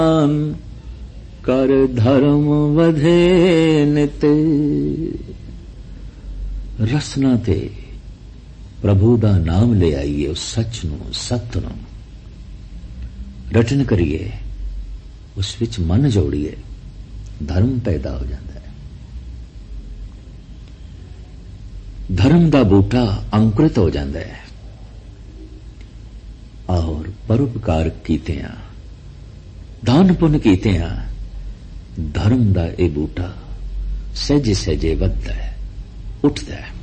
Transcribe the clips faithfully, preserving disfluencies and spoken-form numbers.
कर धर्म वधे नित। रसना ते प्रभु दा नाम ले आईए, उस सच नूं सत नूं रटन करिए, उस विच मन जोड़िए, धर्म पैदा हो जाता है। धर्म दा बूटा अंकुरित हो जाता है और परोपकार कीते हैं, दान पुण्य कीते हैं, धर्म दा ए बूटा सहजे सहजे वधदा है, उठदा है।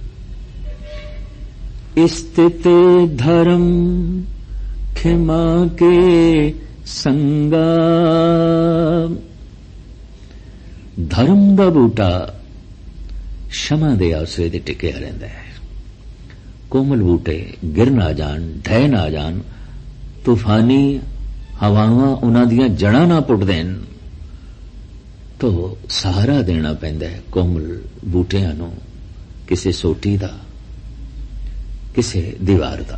स्थित धर्म खिमा के संगा। धर्म दा बूटा क्षमा दे आसरे ते टिकिया रहिंदा है। कोमल बूटे गिर ना जान, ढह ना जान, तूफानी हवावां उन्हां दियां जड़ां ना पुट देन, तो सहारा देना पैंदा है कोमल बूटियां नूं, किसे सोटी दा, किसे दीवार दा।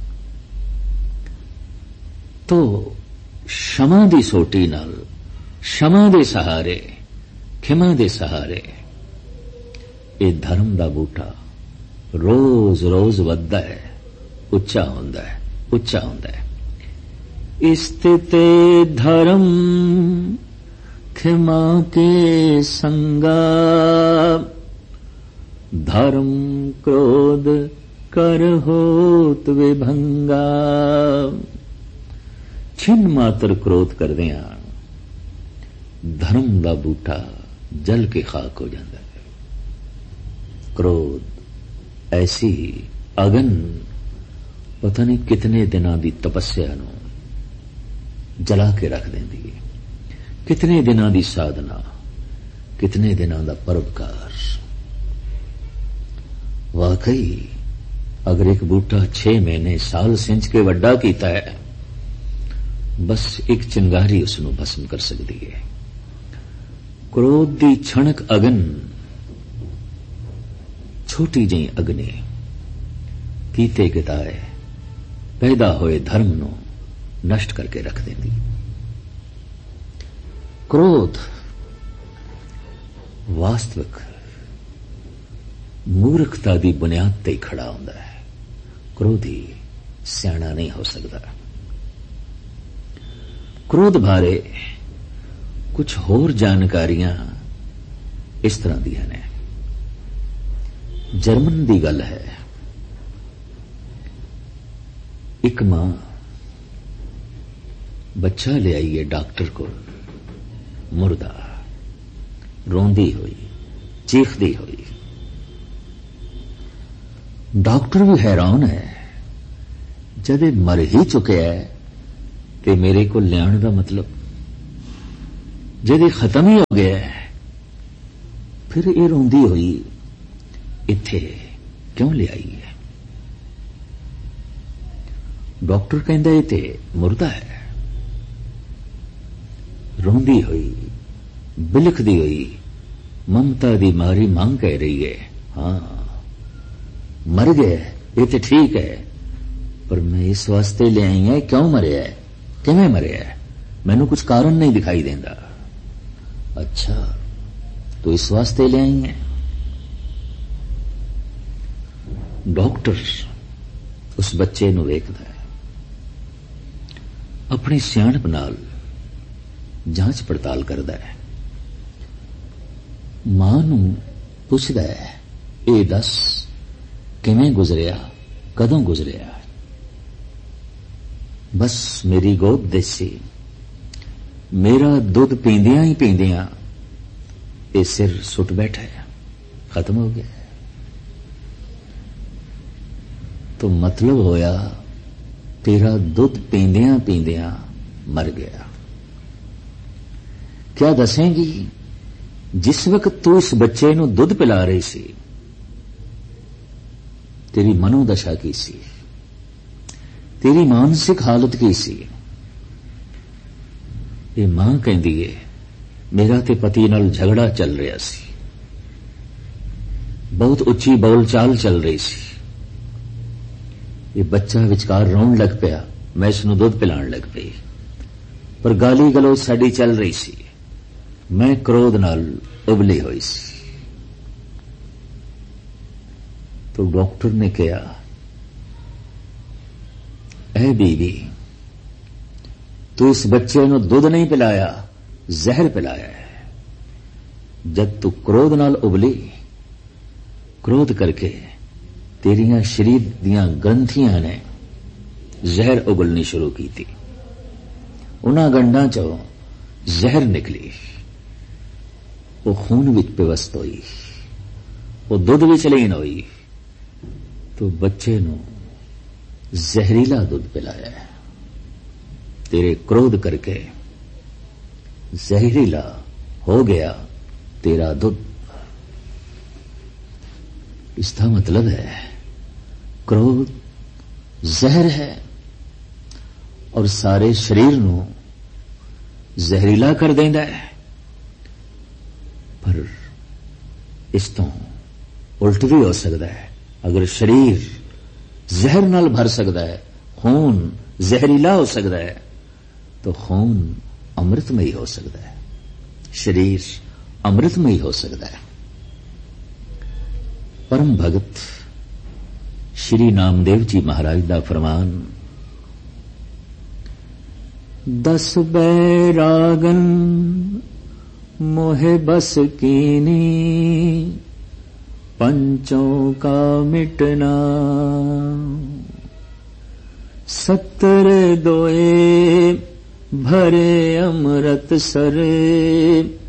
तो क्षमा दी सोटी नाल, क्षमा दे सहारे, खिमा दे सहारे ये धर्म दा बूटा रोज रोज वधदा है, उच्चा हुंदा है, उच्चा हुंदा है। स्थित धर्म खिमा के संगा। धर्म क्रोध कर होत विभंगा। छिन मात्र क्रोध करदियां धर्म दा बूटा जल के खाक हो जाता है। क्रोध ऐसी अगन पता नहीं कितने दिनां दी तपस्या नूं जला के रख देंदी है, कितने दिनां दी साधना, कितने दिनां दा परोपकार। वाकई अगर एक बूटा छे महीने साल सिंच के वड्डा कीता है, बस एक चिंगारी उसनूं भस्म कर सकती है। क्रोध दी छणक अगन, छोटी जी अग्नि कीते किताए पैदा होए धर्म नूं नष्ट करके रख देंदी। क्रोध वास्तविक मूर्खता दी बुनियाद ते खड़ा हुंदा है। क्रोधी सियाणा नहीं हो सकता। क्रोध बारे कुछ होर जानकारियां इस तरह दी ने। जर्मन दी गल है, एक मां बच्चा ले आई है डॉक्टर को, मुर्दा, रोंदी हुई, चीखदी हुई। डॉक्टर भी हैरान है, जदे मर ही चुके है ते मेरे को लियाण दा मतलब, जदे खत्म ही हो गया है फिर ये रोंदी हुई इत्थे क्यों ले आई है? डॉक्टर कहंदा ये ते मुर्दा है। रोंदी हुई, बिलखदी हुई, ममता दी मारी मांग कह रही है, हाँ मर गया ये तो ठीक है, पर मैं इस वास्ते ले आई है, क्यों मरिया है, किवें मरिया है, मैनू कुछ कारण नहीं दिखाई देंदा। अच्छा तो इस वास्ते ले आई है। डॉक्टर उस बच्चे नू वेखदा है, अपनी सियाणप नाल जांच पड़ताल करदा है। मां नू पुछदा है, ए दस किवें गुजरिया, कदों गुजरिया? बस मेरी गोद देसी, मेरा दुध पींदियां ही पींदियां ये सिर सुट बैठा है, खत्म हो गया। तो मतलब होया तेरा दुध पींदियां पींदियां मर गया। क्या दसेंगी, जिस वक्त तू इस बच्चे नू दुध पिला रही सी तेरी मनोदशा की सी, तेरी मानसिक हालत की सी? ये मां कहती है मेरा ते पति नाल झगड़ा चल रहा सी, बहुत उच्ची बोल चाल चल रही सी, ये बच्चा विचकार रोन लग पिया, मैं इसनू दुध पिलाण लग पई, पर गाली गलोच साडी चल रही सी। मैं क्रोध नाल उबली हुई सी। तो डॉक्टर ने कहा, ऐ बीवी, तू इस बच्चे नूं दुध नहीं पिलाया, जहर पिलाया है। जब तू क्रोध नाल उबली, क्रोध करके तेरियां शरीर दियां ग्रंथियां ने जहर उगलनी शुरू की थी। उन्हां गंढां चों जहर निकली, वो खून विच पिवस्त हुई, वो दुध विच लीन हुई। तो बच्चे नूं जहरीला दुध पिलाया है। तेरे क्रोध करके जहरीला हो गया तेरा दुध। इसका मतलब है क्रोध जहर है और सारे शरीर नूं जहरीला कर देंदा है। पर इस तो उल्ट भी हो सकता है। अगर शरीर जहर नाल भर सकता है, खून जहरीला हो सकता है, तो खून अमृतमयी हो सकता है, शरीर अमृतमयी हो सकता है। परम भगत श्री नामदेव जी महाराज दा फरमान, दस बैरागन मोहे बस कीनी, पंचों का मिटना, सत्तर दोए भरे अमृत सरे,